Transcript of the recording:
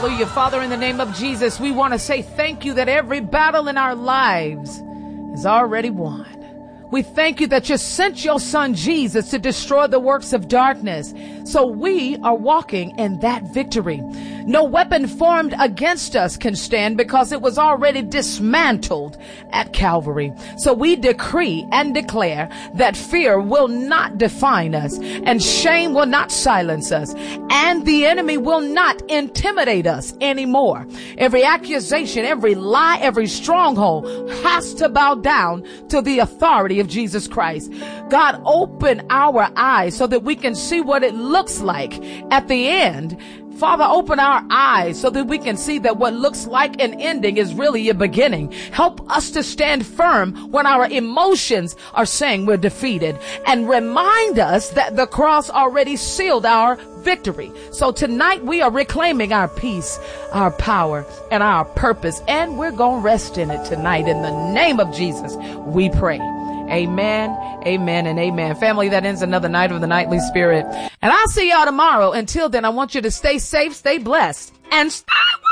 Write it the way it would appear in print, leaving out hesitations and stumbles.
Hallelujah. Father, in the name of Jesus, we want to say thank you that every battle in our lives is already won. We thank you that you sent your son Jesus to destroy the works of darkness. So we are walking in that victory. No weapon formed against us can stand because it was already dismantled at Calvary. So we decree and declare that fear will not define us and shame will not silence us and the enemy will not intimidate us anymore. Every accusation, every lie, every stronghold has to bow down to the authority of Jesus Christ. God, open our eyes so that we can see what it looks like at the end. Father, open our eyes so that we can see that what looks like an ending is really a beginning. Help us to stand firm when our emotions are saying we're defeated, and remind us that the cross already sealed our victory. So tonight we are reclaiming our peace, our power, and our purpose, and we're going to rest in it tonight. In the name of Jesus, we pray. Amen, amen, and amen. Family, that ends another night of the Nightly Spirit. And I'll see y'all tomorrow. Until then, I want you to stay safe, stay blessed, and stay